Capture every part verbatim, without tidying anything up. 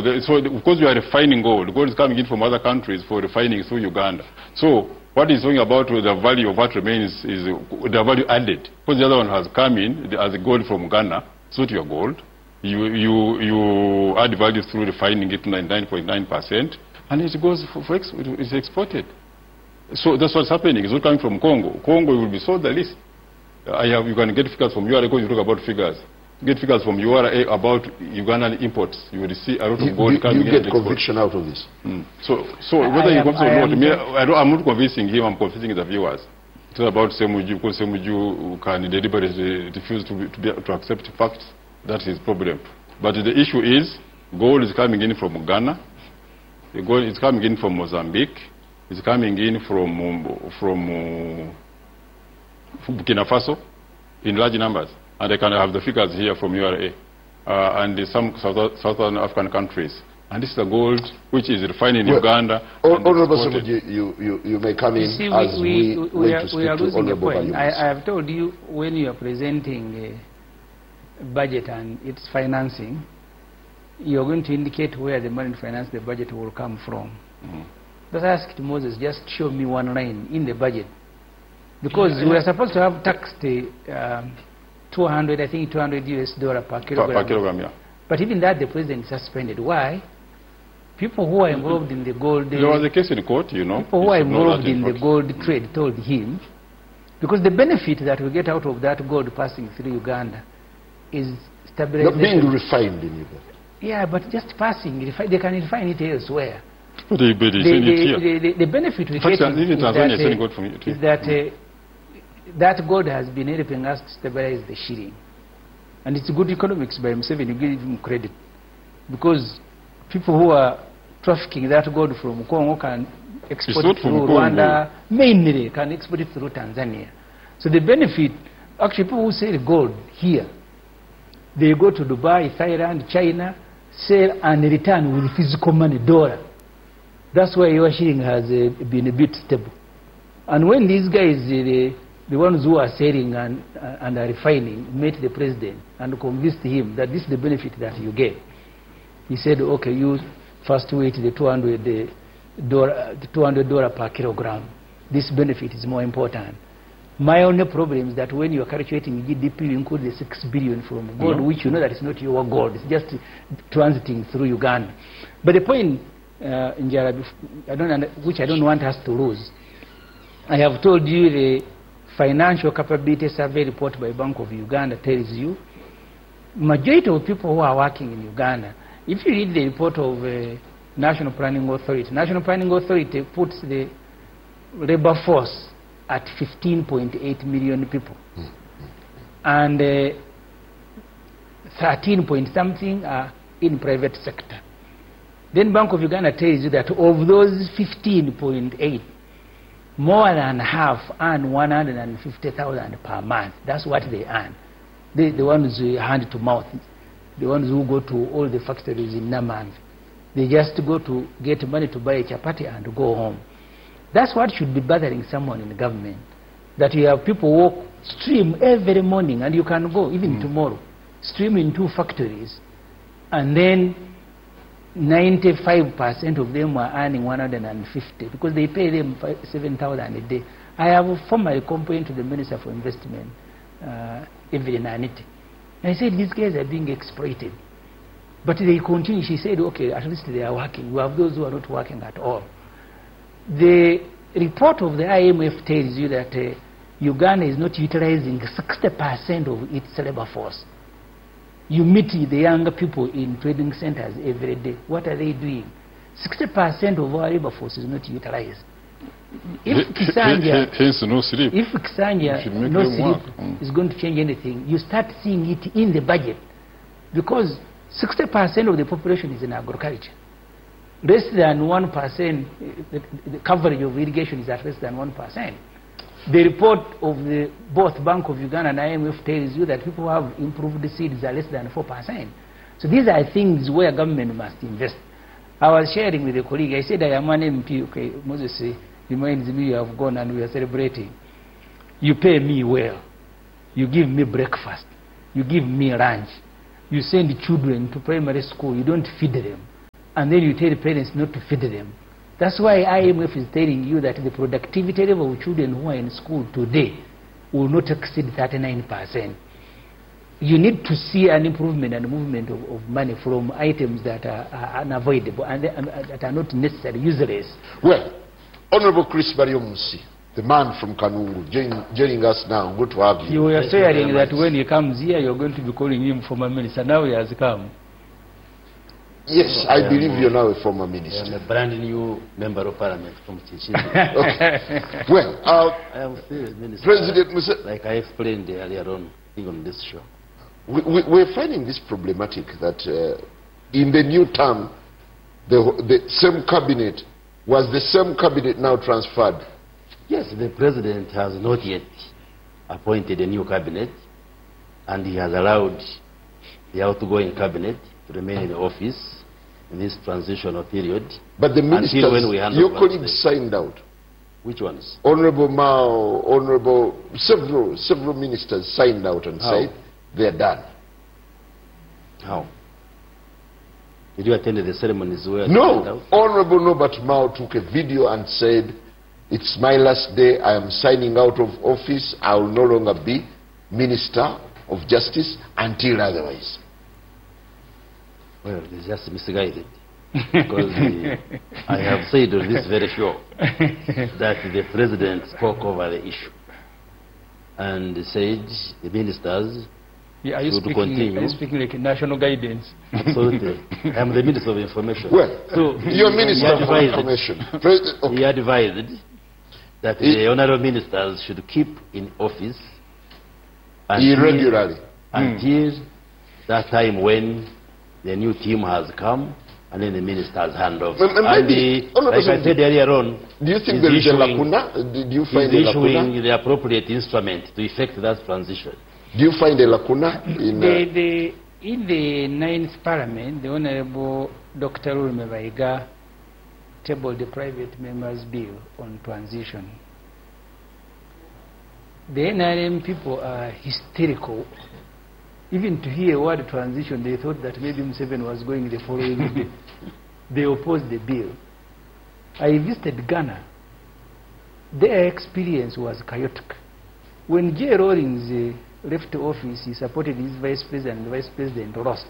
The, so because we are refining gold, gold is coming in from other countries for refining through Uganda. So what he's talking about the value of what remains is the value added. Because the other one has come in as gold from Ghana. It's not your gold. You, you, you add value through refining it to ninety-nine point nine percent, and it goes for, for ex, it's exported. So that's what's happening. It's not coming from Congo. Congo will be sold the least. I have, you can get figures from U R A, because you talk about figures. Get figures from U R A about Ugandan imports. You will see a lot of gold you, coming you in. get conviction out of this. Mm. So, so whether you convince or not, me, I don't, I'm not convincing him. I'm convincing the viewers. It's about Semuju, because Semuju can deliberately refuse to, to, be, to accept facts. That's his problem. But the issue is, gold is coming in from Ghana. The gold is coming in from Mozambique. It's coming in from from uh, Burkina Faso in large numbers. And I can have the figures here from U R A uh, and some South, southern African countries. And this is the gold which is refined in well, Uganda. Honorable Semuju, you, you, you may come in see, as we, we, we, we, we are, to speak we are to losing a Honorable point. I, Bayumis. I have told you, when you are presenting a budget and its financing, you are going to indicate where the money to finance the budget will come from. Mm-hmm. But I asked Moses, just show me one line in the budget. Because yeah, we are supposed to have taxed um, two hundred, I think two hundred U S dollar per kilogram. Per, per kilogram, yeah. But even that the president suspended. Why? People who are involved in the gold... There was a case in court, you know. People who are involved in the gold trade told him, because the benefit that we get out of that gold passing through Uganda is stabilization. Not being refined in Uganda. Yeah, but just passing, they can refine it elsewhere. But they, but they the, send the, it here. The, the, the benefit we get is, is that, uh, gold from it is that uh, that gold has been helping us to stabilize the shilling. And it's good economics by Museveni, you give him credit. Because people who are trafficking that gold from Congo can export it through Rwanda, mainly can export it through Tanzania. So the benefit, actually people who sell gold here, they go to Dubai, Thailand, China, sell and return with physical money, dollar. That's why your shilling has uh, been a bit stable. And when these guys, uh, the, the ones who are selling and, uh, and are refining, met the president and convinced him that this is the benefit that you get, he said, okay, you first wait the two hundred dollars per kilogram. This benefit is more important. My only problem is that when you are calculating G D P, you include the six billion from gold, mm-hmm. which you know that is not your gold. It's just transiting through Uganda. But the point, uh, Njara, I don't, which I don't want us to lose, I have told you the financial capability survey report by Bank of Uganda tells you majority of people who are working in Uganda, if you read the report of uh, National Planning Authority, National Planning Authority puts the labor force at fifteen point eight million people. Mm-hmm. And uh, thirteen point something are in private sector. Then Bank of Uganda tells you that of those fifteen point eight, more than half earn one hundred fifty thousand per month. That's what they earn. They, the ones who hand to mouth, the ones who go to all the factories in Naman, they just go to get money to buy a chapati and go home. That's what should be bothering someone in the government. That you have people walk, stream every morning, and you can go, even mm. tomorrow, stream in two factories, and then ninety-five percent of them are earning one hundred fifty because they pay them seven thousand a day. I have formally complained to the Minister for Investment, uh, Evelyn Aniti. I said, these guys are being exploited. But they continue. She said, okay, at least they are working. We have those who are not working at all. The report of the I M F tells you that uh, Uganda is not utilizing sixty percent of its labor force. You meet the younger people in trading centers every day. What are they doing? sixty percent of our labor force is not utilized. If Kisanja, hence no sleep. If Kisanja, no sleep mm. is going to change anything, you start seeing it in the budget. Because sixty percent of the population is in agriculture. Less than one percent, the, the coverage of irrigation is at less than one percent. The report of the, both Bank of Uganda and I M F tells you that people who have improved seeds are less than four percent. So these are things where government must invest. I was sharing with a colleague, I said, I am an M P, okay, Moses reminds me you have gone and we are celebrating. You pay me well. You give me breakfast. You give me lunch. You send children to primary school. You don't feed them. and then you tell the parents not to feed them. That's why I M F is telling you that the productivity level of children who are in school today will not exceed thirty-nine percent. You need to see an improvement and movement of, of money from items that are, are unavoidable and, and that are not necessary, useless. Well, Honorable Chris Baryomusi, the man from Kanungu, joining, joining us now. Good to have you. You were saying that when he comes here, you're going to be calling him former minister. Now he has come. Yes, I believe you're now a former minister. I'm a brand new member of parliament from Chichindi. Okay. Well, uh, I am still a minister. President Musa, like I explained earlier on, I think on this show. We, we, we're finding this problematic that uh, in the new term, the, the same cabinet, was the same cabinet now transferred? Yes, the president has not yet appointed a new cabinet, and he has allowed the outgoing cabinet to remain in office in this transitional period. But the ministers, when we hand your over colleagues signed out. Which ones? Honorable Mao, Honorable, several, several ministers signed out and How? said they're done. How? Did you attend the ceremonies where they signed No, out? Honorable Norbert Mao took a video and said, it's my last day, I am signing out of office, I will no longer be Minister of Justice until otherwise. Well, it's just misguided. Because the, I have said on this very show that the president spoke over the issue and said the ministers Yeah, are you should speaking, continue. are you speaking like national guidance? Absolutely. I am the Minister of Information. Well, so your Minister he for advised, Information. President, okay. he advised that He- the honorable ministers should keep in office until, Irregularly. until that time when the new team has come and then the ministers hand over. M- m- And maybe- the, Honorable like I said earlier on, Do you think he's there is a issuing- lacuna? Did you he's find a issuing lacuna? the appropriate instrument to effect that transition. Do you find a lacuna in... The, Uh, the, in the ninth parliament, the Honorable Doctor Rume Baiga tabled the private members' bill on transition. The N R M people are hysterical. Even to hear the word transition, they thought that maybe Museveni was going the following day. They opposed the bill. I visited Ghana. Their experience was chaotic. When J. Rawlings uh, left office, he supported his vice president, the vice president lost.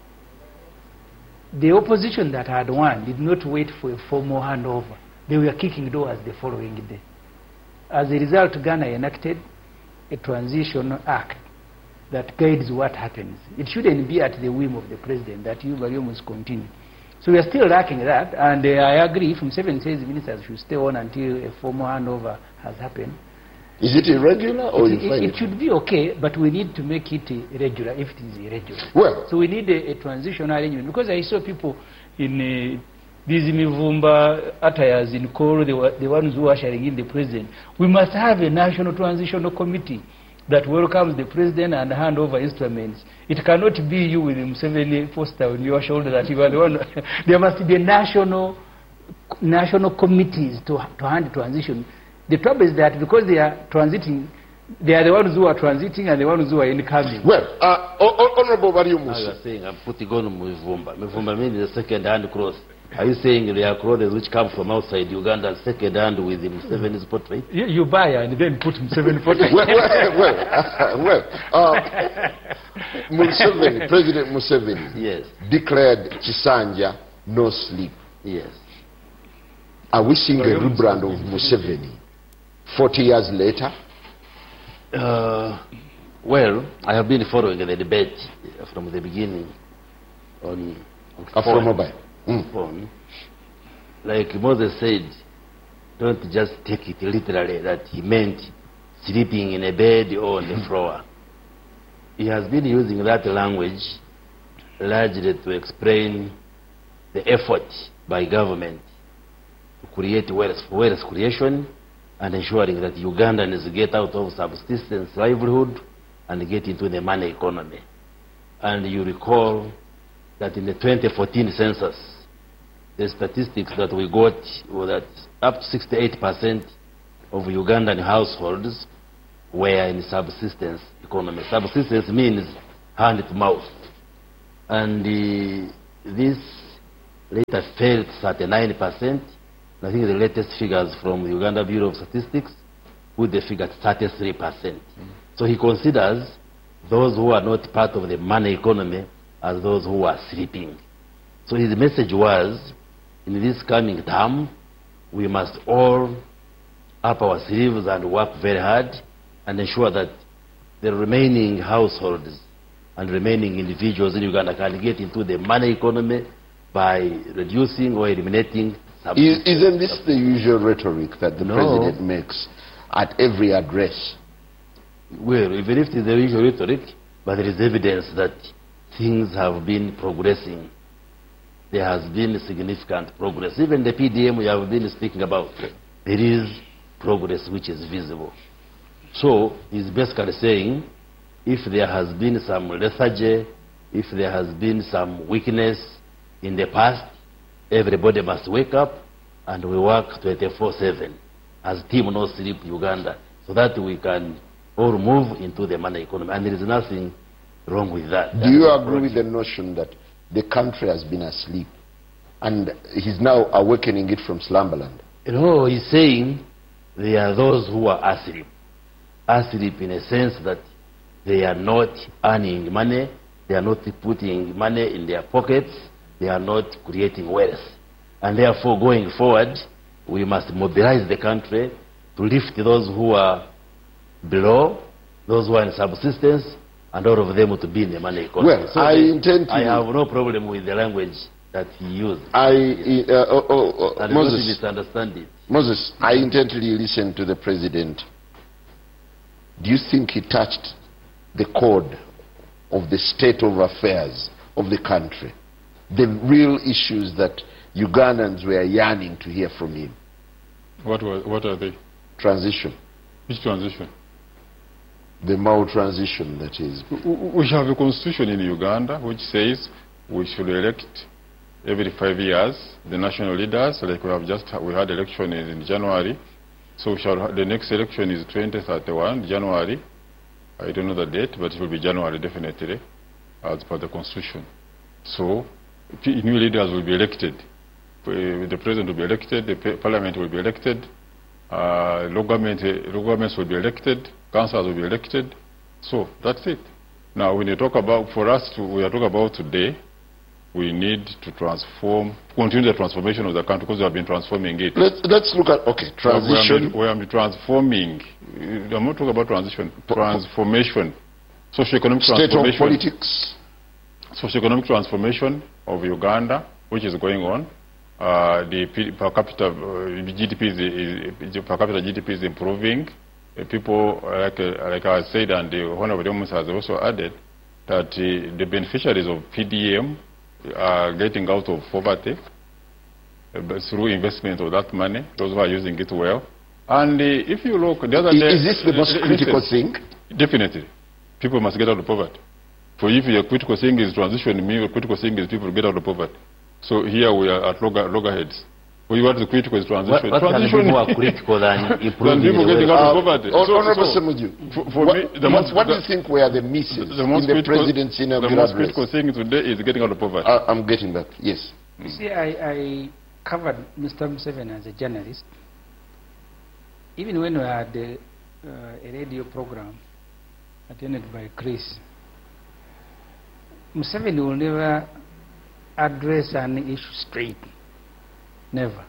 The opposition that had won did not wait for a formal handover. They were kicking doors the following day. As a result, Ghana enacted a transition act that guides what happens. It shouldn't be at the whim of the president that you must continue. So we are still lacking that, and uh, I agree from seven says ministers should stay on until a formal handover has happened. is it irregular or you It, find it, it? it should be okay, but we need to make it uh, regular if it is irregular. Well, So we need a, a transitional arrangement, because I saw people in uh, these Mivumba attires in Koro, the, the ones who are sharing in the president. We must have a national transitional committee that welcomes the president and hand over instruments. It cannot be you with Museveni poster on your shoulder that you are the one. There must be national national committees to, to hand transition. The trouble is that because they are transiting, they are the ones who are transiting and the ones who are incoming. well, uh, Ho- Ho- Honorable Now you Baryomusi, are saying I'm putting on Muvumba. Muvumba means the second hand clothes. Are you saying there are clothes which come from outside Uganda, second hand with the Museveni's portrait? You, you buy and then put Museveni portrait. well, well, well, well uh, Museveni, President Museveni Yes, declared Chisanja no sleep. yes. Are we seeing a rebrand of Museveni forty years later? Uh, well, I have been following the debate from the beginning on, on phone. Afro-Mobile. Mm. phone. Like Moses said, don't just take it literally that he meant sleeping in a bed or on the floor. He has been using that language largely to explain the effort by government to create wealth, wealth creation and ensuring that Ugandans get out of subsistence livelihood and get into the money economy. And you recall that in the twenty fourteen census, the statistics that we got were that up to sixty-eight percent of Ugandan households were in subsistence economy. Subsistence means hand to mouth. And uh, this later fell to thirty-nine percent. I think the latest figures from the Uganda Bureau of Statistics put the figure at thirty-three percent. Mm. So he considers those who are not part of the money economy as those who are sleeping. So his message was, in this coming term, we must all up our sleeves and work very hard and ensure that the remaining households and remaining individuals in Uganda can get into the money economy by reducing or eliminating subsidies. Isn't this the usual rhetoric that the no. president makes at every address? Well, even if it is the usual rhetoric, but there is evidence that things have been progressing. There has been significant progress. Even the P D M we have been speaking about, there is progress which is visible. So he's basically saying, if there has been some lethargy, if there has been some weakness in the past, everybody must wake up and we work twenty-four seven as Team No Sleep Uganda, so that we can all move into the money economy. And there is nothing wrong with that. Do you agree with the notion that the country has been asleep and he's now awakening it from slumberland? You know, he's saying there are those who are asleep. Asleep in a sense that they are not earning money, they are not putting money in their pockets, they are not creating wealth. And therefore, going forward, we must mobilize the country to lift those who are below, those who are in subsistence, and all of them to be in the money economy. Well, so I they, intend to... I have no problem with the language that he used. I, uh, oh, oh, oh, and Moses, misunderstand it. Moses, I intently listened to the president. Do you think he touched the chord of the state of affairs of the country? The real issues that Ugandans were yearning to hear from him? What, was, what are they? Transition. Which transition? The Mao transition, that is. We have a constitution in Uganda which says we should elect every five years the national leaders, like we have just we had election in January. So we shall, the next election is twenty thirty-one, January. I don't know the date, but it will be January definitely, as per the constitution. So new leaders will be elected. The president will be elected, the parliament will be elected, uh, local, government, local governments will be elected, councils will be elected. So that's it. Now when you talk about, for us, to, we are talking about today, we need to transform, continue the transformation of the country because we have been transforming it. Let's, let's look at, okay, transition. We have been transforming. I'm not talking about transition, transformation. Socio-economic transformation. State of politics. Socio-economic transformation of Uganda, which is going on. Uh, the per capita uh, G D P is, is per capita G D P is improving. Uh, people, like uh, like I said, and the Honorable Demus has also added that uh, the beneficiaries of P D M are getting out of poverty uh, through investment of that money. Those who are using it well. And uh, if you look, the other is, day, is this the most uh, critical listen, thing? Definitely, people must get out of poverty. For if your critical thing is transition, your critical thing is people get out of poverty. So here we are at logger, loggerheads. Well, you want the critical is transition. What, what transition can be more critical than improving than people getting out of Uh, poverty. Honorable So, so, Semuju, for, for what, me, the most, what do the, you think were the misses the, the most in the critical, presidency the inaugural most address? critical thing today is getting out of poverty. Uh, I'm getting that, yes. You see, I, I covered Mister Museveni as a journalist. Even when we had a, uh, a radio program attended by Chris, Museveni will never address an issue straight. Never.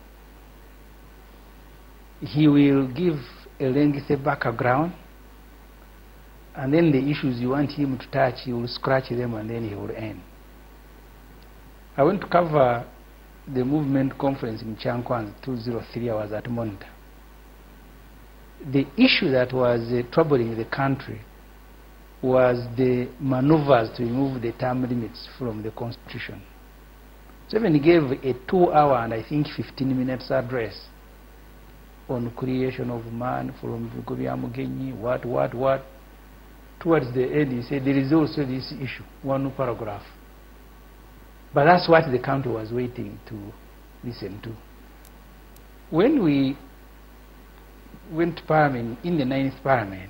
He will give a lengthy background, and then the issues you want him to touch, he will scratch them and then he will end. I went to cover the movement conference in Chankwan two thousand three. I was at Monitor. The issue that was uh, troubling the country was the maneuvers to remove the term limits from the constitution. So even he gave a two hour and I think fifteen minutes address on creation of man from Victoria Mugenyi, what, what, what. Towards the end he said there is also this issue, one paragraph. But that's what the country was waiting to listen to. When we went to Parliament, in the ninth Parliament,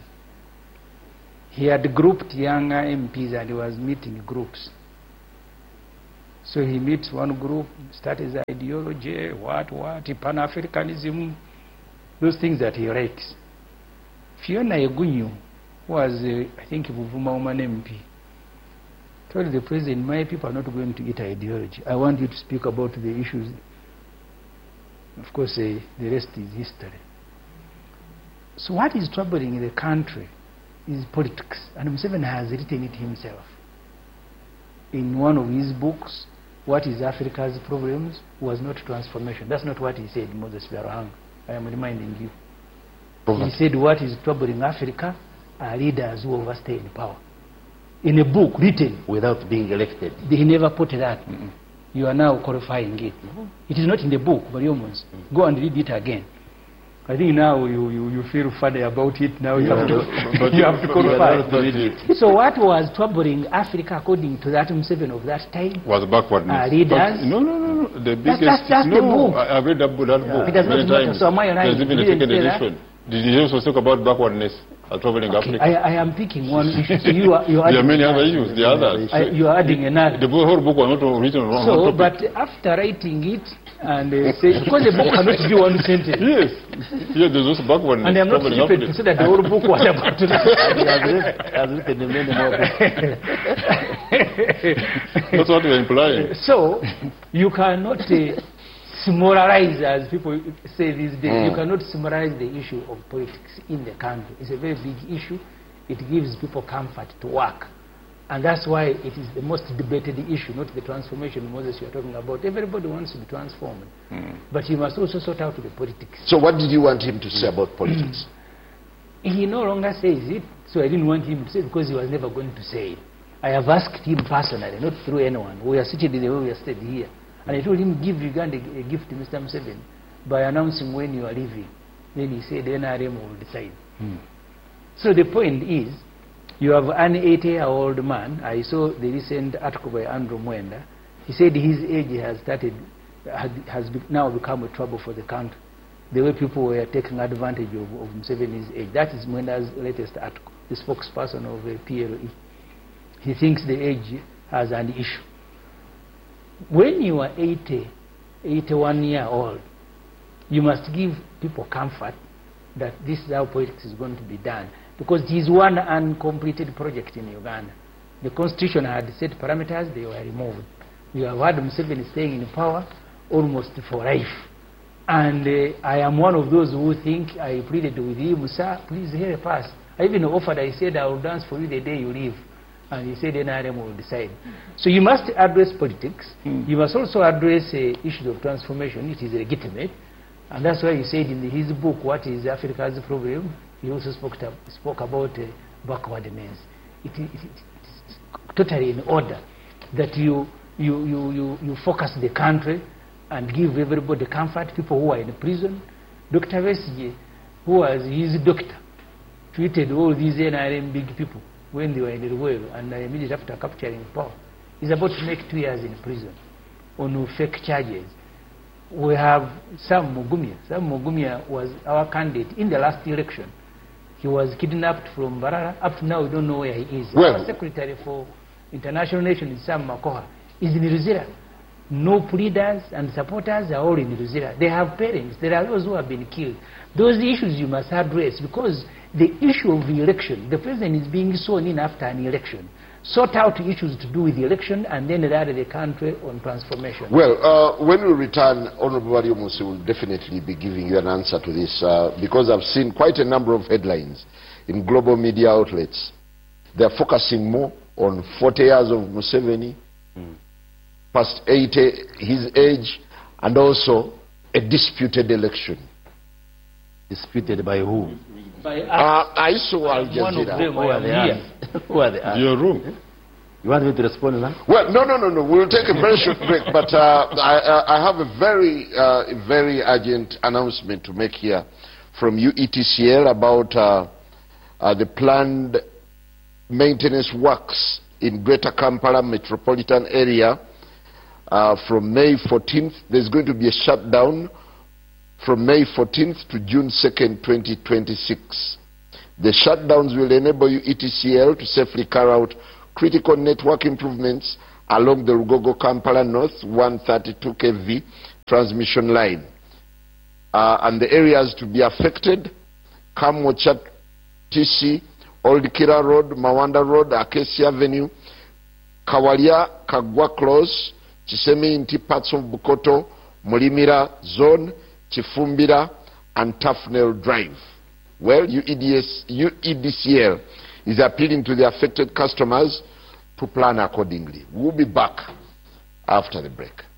he had grouped younger M Ps and he was meeting groups. So he meets one group, starts his ideology, what, what, Pan-Africanism, those things that he writes. Fiona Egunyu was, uh, I think, Vuvuma Oman M P, told the president, my people are not going to eat ideology. I want you to speak about the issues. Of course, uh, the rest is history. So what is troubling the country is politics. And Museveni has written it himself. In one of his books, What is Africa's Problems was not transformation. That's not what he said, Moses Biarohanga. I am reminding you. He said what is troubling Africa are leaders who overstay in power. In a book written without being elected. They never put that. Mm-mm. You are now qualifying it. Mm-hmm. It is not in the book, but you must mm-hmm. go and read it again. I think now you, you, you feel funny about it. Now you have to, you have to qualify. It. So what was troubling Africa according to that Museveni of that time? Was backwardness. Uh, leaders. But no, no, no, no. The biggest. That's, that's, that's no, the book. I, I've read that book, that yeah. book It does many not matter. times. So am I right? There's even a second edition. Did you also talk about backwardness as troubling okay. Africa? I, I am picking one issue. So you are, you are there are many other issues. The others. I, you are adding another. The whole book was not written wrong. So, but after writing it, and uh, say, because the book cannot be one sentence. Yes. Yes, there's also backwardness. And I'm not stupid to say that the whole book was about to I've written many more books. That's what we're implying. So, you cannot uh, summarize, as people say these days, mm. you cannot summarize the issue of politics in the country. It's a very big issue. It gives people comfort to work. And that's why it is the most debated issue, not the transformation, Moses, you are talking about. Everybody wants to be transformed. Mm. But you must also sort out the politics. So what did you want him to say about politics? He no longer says it, so I didn't want him to say it because he was never going to say it. I have asked him personally, not through anyone. We are sitting in the way we are sitting here. And I told him, give Uganda a gift to Mister Museveni by announcing when you are leaving. Then he said, N R M will decide. Mm. So the point is, you have an eighty-year-old man. I saw the recent article by Andrew Mwenda. He said his age has started, has be, now become a trouble for the country. The way people were taking advantage of, of Museveni's age. That is Mwenda's latest article, the spokesperson of the P L E. He thinks the age has an issue. When you are eighty, eighty-one year old, you must give people comfort that this is how politics is going to be done. Because it is one uncompleted project in Uganda. The constitution had set parameters, they were removed. You have had Museveni staying in power almost for life. And uh, I am one of those who think, I pleaded with him, sir, please help us. I even offered, I said, I will dance for you the day you leave. And he said N R M will decide. So you must address politics. Mm. You must also address uh, issues of transformation. It is legitimate. And that's why he said in the, his book, What is Africa's Problem? He also spoke, to, spoke about uh, backwardness. It, it, it, it's totally in order that you, you, you, you, you focus the country and give everybody comfort, people who are in prison. Doctor Besigye, who was his doctor, treated all these N R M big people when they were in the well, and uh, immediately after capturing power. He's about to make two years in prison on fake charges. We have Sam Mugumya. Sam Mugumya was our candidate in the last election. He was kidnapped from Barara. Up to now, we don't know where he is. Well, our secretary for International Nations, Sam Makoha, is in Luzira. No pleaders and supporters are all in Luzira. They have parents. There are those who have been killed. Those issues you must address, because the issue of the election, the president is being sworn in after an election. Sort out issues to do with the election and then rally the country on transformation. Well, uh, when we return, Honorable Wario Musi will definitely be giving you an answer to this uh, because I've seen quite a number of headlines in global media outlets. They're focusing more on forty years of Museveni, mm. past eighty, his age, and also a disputed election. Disputed by who? By uh, I saw Al Jazeera. One of them who are they? Who are they? Your room. You want me to respond to that? Well, no, no, no, no. We'll take a very short break, but uh, I, I have a very, uh, very urgent announcement to make here from U E T C L about uh, uh, the planned maintenance works in Greater Kampala metropolitan area uh, from May fourteenth. There's going to be a shutdown from May fourteenth to June second, twenty twenty-six. The shutdowns will enable U E T C L to safely carry out critical network improvements along the Rugogo-Kampala North one thirty-two K V transmission line. Uh, and the areas to be affected: Kamwocha, T C, Old Kira Road, Mawanda Road, Acacia Avenue, Kawalia, Kagwa Close, Chisemi Inti parts of Bukoto, Mulimira Zone, Chifumbira, and Tufnell Drive. Well, U E D S, U E D C L is appealing to the affected customers to plan accordingly. We'll be back after the break.